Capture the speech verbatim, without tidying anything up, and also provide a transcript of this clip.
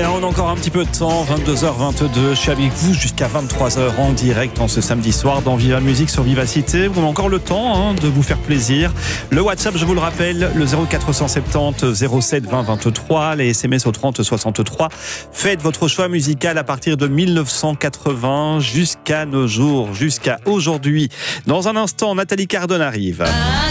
hein, on a encore un petit peu de temps, vingt-deux heures vingt-deux, je suis avec vous jusqu'à vingt-trois heures en direct en ce samedi soir dans Viva Musique sur Vivacité. On a encore le temps hein, de vous faire plaisir. Le WhatsApp, je vous le rappelle, le zéro quatre cent soixante-dix zéro sept vingt vingt-trois, les S M S au trente soixante-trois. Faites votre choix musical à partir de mille neuf cent quatre-vingts jusqu'à nos jours, jusqu'à aujourd'hui. Dans un instant, Nathalie Cardone arrive.